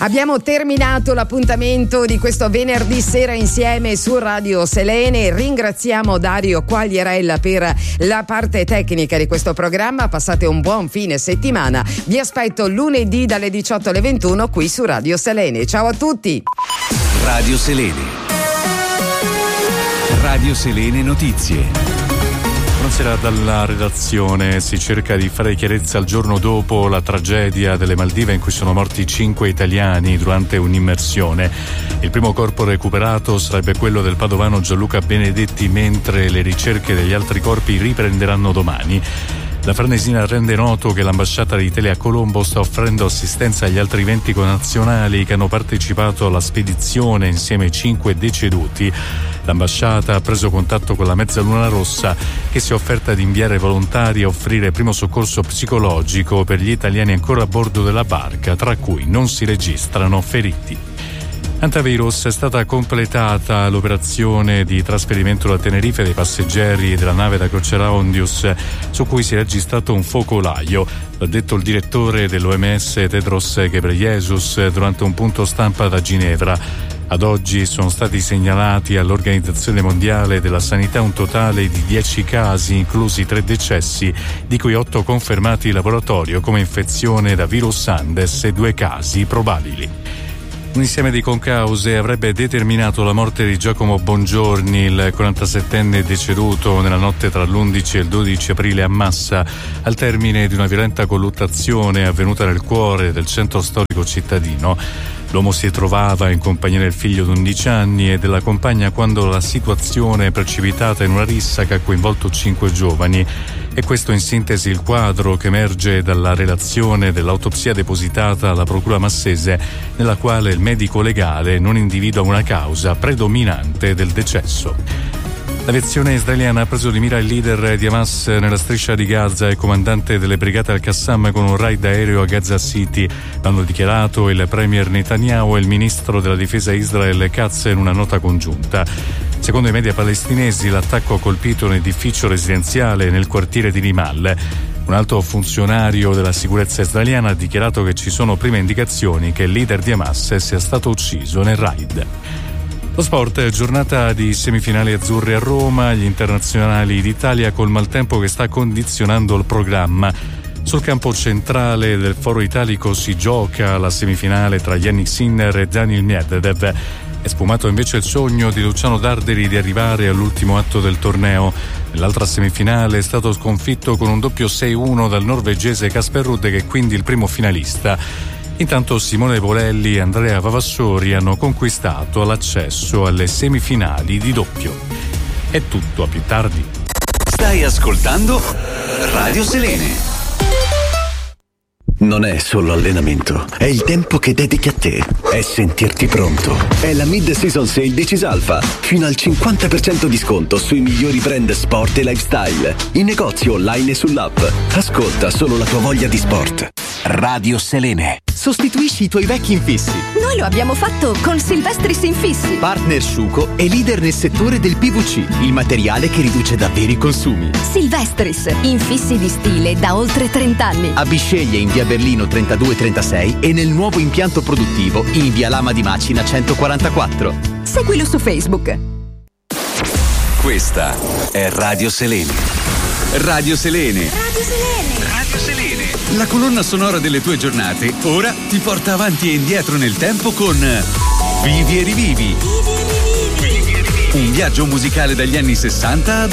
Abbiamo terminato l'appuntamento di questo venerdì sera insieme su Radio Selene. Ringraziamo Dario Quagliarella per la parte tecnica di questo programma. Passate un buon fine settimana. Vi aspetto lunedì dalle 18 alle 21 qui su Radio Selene. Ciao a tutti. Radio Selene. Radio Selene Notizie. Buonasera dalla redazione. Si cerca di fare chiarezza al giorno dopo la tragedia delle Maldive in cui sono morti 5 italiani durante un'immersione. Il primo corpo recuperato sarebbe quello del padovano Gianluca Benedetti, mentre le ricerche degli altri corpi riprenderanno domani. La Farnesina rende noto che l'ambasciata d'Italia a Colombo sta offrendo assistenza agli altri 20 connazionali che hanno partecipato alla spedizione insieme ai 5 deceduti. L'ambasciata ha preso contatto con la Mezzaluna Rossa, che si è offerta di inviare volontari a offrire primo soccorso psicologico per gli italiani ancora a bordo della barca, tra cui non si registrano feriti. Antivirus: è stata completata l'operazione di trasferimento da Tenerife dei passeggeri della nave da crociera Ondius, su cui si è registrato un focolaio. L'ha detto il direttore dell'OMS Tedros Ghebreyesus durante un punto stampa da Ginevra. Ad oggi sono stati segnalati all'Organizzazione Mondiale della Sanità un totale di 10 casi, inclusi 3 decessi, di cui 8 confermati in laboratorio come infezione da virus Andes e 2 casi probabili. Un insieme di concause avrebbe determinato la morte di Giacomo Bongiorni, il 47enne deceduto nella notte tra l'11 e il 12 aprile a Massa, al termine di una violenta colluttazione avvenuta nel cuore del centro storico cittadino. L'uomo si trovava in compagnia del figlio di 11 anni e della compagna quando la situazione è precipitata in una rissa che ha coinvolto 5 giovani. E questo in sintesi il quadro che emerge dalla relazione dell'autopsia depositata alla Procura massese, nella quale il medico legale non individua una causa predominante del decesso. L'aviazione israeliana ha preso di mira il leader di Hamas nella striscia di Gaza e comandante delle brigate al-Qassam con un raid aereo a Gaza City. L'hanno dichiarato il premier Netanyahu e il ministro della difesa Israel Katz in una nota congiunta. Secondo i media palestinesi, l'attacco ha colpito un edificio residenziale nel quartiere di Rimal. Un alto funzionario della sicurezza israeliana ha dichiarato che ci sono prime indicazioni che il leader di Hamas sia stato ucciso nel raid. Lo sport: giornata di semifinali azzurre a Roma, gli internazionali d'Italia col maltempo che sta condizionando il programma. Sul campo centrale del Foro Italico si gioca la semifinale tra Yannick Sinner e Daniil Medvedev. È sfumato invece il sogno di Luciano Darderi di arrivare all'ultimo atto del torneo. Nell'altra semifinale è stato sconfitto con un doppio 6-1 dal norvegese Casper Ruud, che è quindi il primo finalista. Intanto Simone Bolelli e Andrea Vavassori hanno conquistato l'accesso alle semifinali di doppio. È tutto, a più tardi. Stai ascoltando Radio Selene. Non è solo allenamento, è il tempo che dedichi a te, è sentirti pronto. È la Mid-Season Sale di Cisalfa, fino al 50% di sconto sui migliori brand sport e lifestyle, in negozio online e sull'app. Ascolta solo la tua voglia di sport. Radio Selene. Sostituisci i tuoi vecchi infissi. Noi lo abbiamo fatto con Silvestris Infissi. Partner Sciuco e leader nel settore del PVC, il materiale che riduce davvero i consumi. Silvestris, infissi di stile da oltre 30 anni. A Bisceglie in via Berlino 3236 e nel nuovo impianto produttivo in via Lama di Macina 144. Seguilo su Facebook. Questa è Radio Selene. Radio Selene. Radio Selene. Radio Selene. La colonna sonora delle tue giornate ora ti porta avanti e indietro nel tempo con Vivi e Rivivi. Un viaggio musicale dagli anni 60 ad